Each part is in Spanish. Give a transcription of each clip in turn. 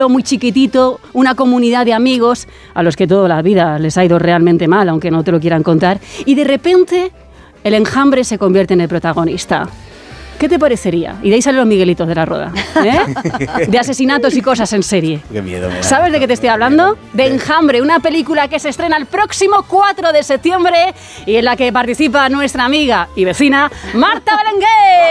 muy chiquitito, una comunidad de amigos a los que toda la vida les ha ido realmente mal, aunque no te lo quieran contar, y de repente el enjambre se convierte en el protagonista. ¿Qué te parecería? Y de ahí salen los Miguelitos de la Roda, ¿eh? De asesinatos y cosas en serie. Qué miedo me da. ¿Sabes de qué te estoy hablando? De Enjambre, una película que se estrena el próximo 4 de septiembre y en la que participa nuestra amiga y vecina Marta Belenguer.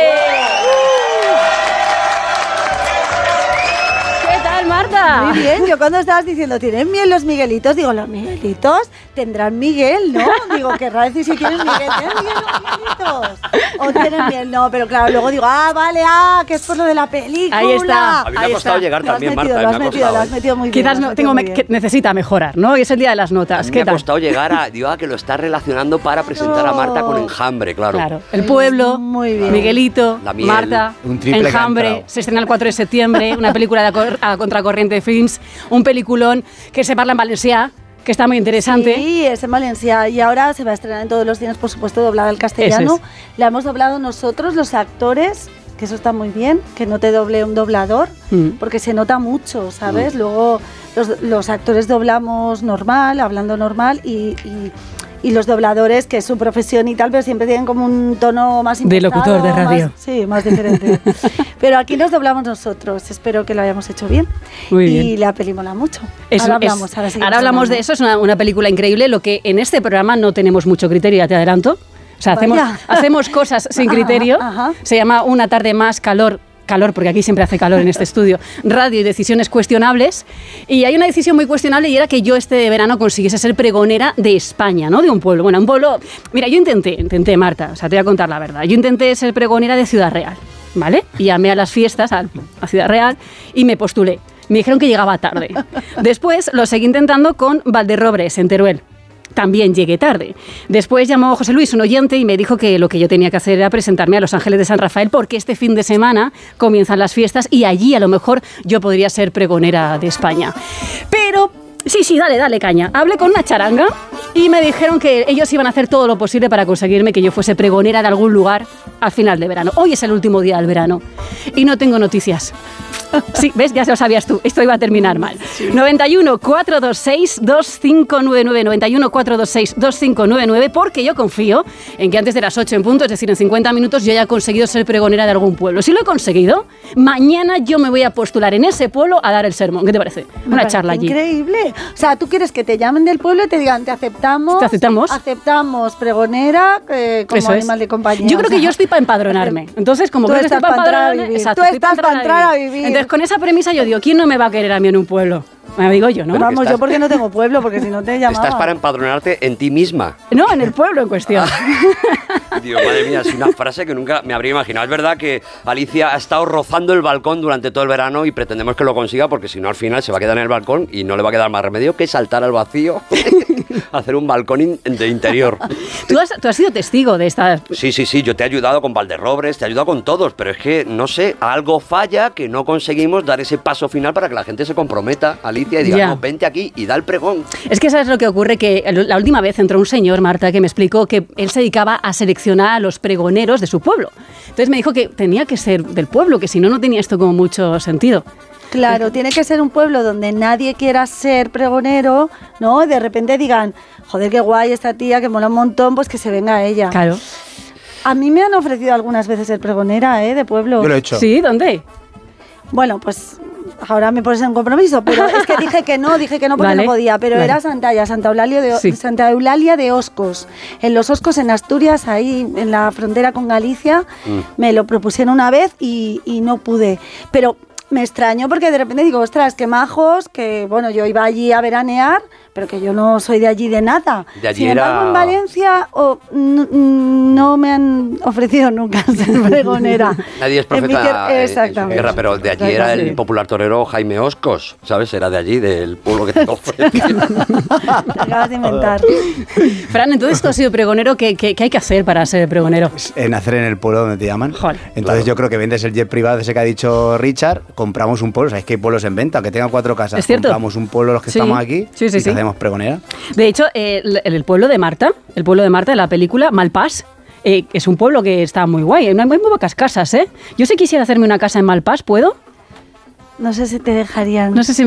¿Qué tal, Marta? Muy bien, yo cuando estabas diciendo, ¿tienen miel los Miguelitos? Digo, los Miguelitos tendrán Miguel, ¿no? Digo, querrá decir si tienen Miguel. ¿Tienen Miguel los Miguelitos? ¿O tienen miel? No, pero claro, luego digo, vale, que es por lo de la película. Ahí está. A mí me ha costado llegar también, Marta. Lo has metido muy bien. Quizás necesita mejorar, ¿no? Y es el día de las notas. Me ha costado llegar a que lo está relacionando para presentar a Marta con Enjambre, claro. Claro, el pueblo, muy bien. Miguelito, La miel, Marta, un triple Enjambre, cantado. se estrena el 4 de septiembre, una película a contracorriente Films, un peliculón que se parla en valencià, que está muy interesante. Sí, es en Valencia y ahora se va a estrenar en todos los cines, por supuesto, doblada al castellano. Eso es. La hemos doblado nosotros, los actores, que eso está muy bien, que no te doble un doblador, porque se nota mucho, ¿sabes? Luego los actores doblamos normal, hablando normal y los dobladores, que es su profesión y tal, pero siempre tienen como un tono más De impostado, locutor de radio. Sí, más diferente. Pero aquí nos doblamos nosotros, espero que lo hayamos hecho bien. Muy y bien. la peli mola mucho. Ahora hablamos de eso, es una película increíble, lo que en este programa no tenemos mucho criterio, ya te adelanto. O sea, hacemos cosas sin criterio. Ajá. Se llama Una tarde más, calor, porque aquí siempre hace calor en este estudio, radio y decisiones cuestionables. Y hay una decisión muy cuestionable y era que yo este verano consiguiese ser pregonera de España, ¿no? De un pueblo. Bueno, un pueblo... Mira, yo intenté, Marta, o sea, te voy a contar la verdad. Yo intenté ser pregonera de Ciudad Real, ¿vale? Y llamé a las fiestas a Ciudad Real y me postulé. Me dijeron que llegaba tarde. Después lo seguí intentando con Valderrobres, en Teruel. También llegué tarde. Después llamó José Luis, un oyente, y me dijo que lo que yo tenía que hacer era presentarme a Los Ángeles de San Rafael porque este fin de semana comienzan las fiestas y allí a lo mejor yo podría ser pregonera de España. Pero... Sí, dale caña. Hablé con una charanga y me dijeron que ellos iban a hacer todo lo posible para conseguirme que yo fuese pregonera de algún lugar al final de verano. Hoy es el último día del verano y no tengo noticias. Sí, ¿ves? Ya se lo sabías tú. Esto iba a terminar mal. Sí. 91 426 2599 91 426 2599 porque yo confío en que antes de las 8 en punto, es decir, en 50 minutos, yo haya conseguido ser pregonera de algún pueblo. Si lo he conseguido, mañana yo me voy a postular en ese pueblo a dar el sermón. ¿Qué te parece? Una charla allí. Increíble. O sea, tú quieres que te llamen del pueblo y te digan, te aceptamos. ¿Te aceptamos? Aceptamos pregonera como eso animal de compañía. Yo creo que yo estoy para empadronarme. Entonces, como tú creo que estoy para empadronarme. Exacto, tú estás para entrar a vivir. Entonces, con esa premisa yo digo, ¿quién no me va a querer a mí en un pueblo? Me digo yo, ¿no? Pero vamos, yo porque no tengo pueblo, porque si no te llamaba. Estás para empadronarte en ti misma. No, en el pueblo en cuestión. Digo, madre mía, es una frase que nunca me habría imaginado. Es verdad que Alicia ha estado rozando el balcón durante todo el verano y pretendemos que lo consiga porque si no al final se va a quedar en el balcón y no le va a quedar más remedio que saltar al vacío, hacer un balcón de interior. ¿Tú has sido testigo de esta...? Sí, yo te he ayudado con Valderrobres, te he ayudado con todos, pero es que, no sé, algo falla que no conseguimos dar ese paso final para que la gente se comprometa, Alicia, y diga, no, vente aquí y da el pregón. Es que ¿sabes lo que ocurre? Que la última vez entró un señor, Marta, que me explicó que él se dedicaba a seleccionar a los pregoneros de su pueblo. Entonces me dijo que tenía que ser del pueblo, que si no, no tenía esto como mucho sentido. Claro, tiene que ser un pueblo donde nadie quiera ser pregonero, ¿no? De repente digan, joder, qué guay esta tía, que mola un montón, pues que se venga ella. Claro. A mí me han ofrecido algunas veces ser pregonera, de pueblo. Yo lo he hecho. ¿Sí? ¿Dónde? Bueno, pues ahora me pones en compromiso, pero es que dije que no porque no podía, pero era Santa Eulalia de Oscos. En los Oscos, en Asturias, ahí en la frontera con Galicia, me lo propusieron una vez y no pude. Pero me extrañó porque de repente digo, ostras, qué majos, que bueno, yo iba allí a veranear, pero que yo no soy de allí de nada. De allí Sin embargo, en Valencia no me han ofrecido nunca ser pregonera. Nadie es profeta en su guerra, pero de allí era el popular torero Jaime Oscos, ¿sabes? Era de allí, del pueblo que te ofrece. Te acabas de inventar. Fran, entonces tú has sido pregonero, ¿qué hay que hacer para ser pregonero? Nacer en el pueblo donde te llaman. Joder. Entonces yo creo que vendes el jet privado ese que ha dicho Richard, compramos un pueblo, ¿sabéis que hay pueblos en venta? Que tengan 4 casas. ¿Es cierto? Compramos un pueblo los que estamos aquí y hacemos pregonera. De hecho, el pueblo de Marta, de la película Malpàs, es un pueblo que está muy guay. No hay muy pocas casas, ¿eh? Yo si quisiera hacerme una casa en Malpàs, ¿puedo? No sé si te dejarían. No sé si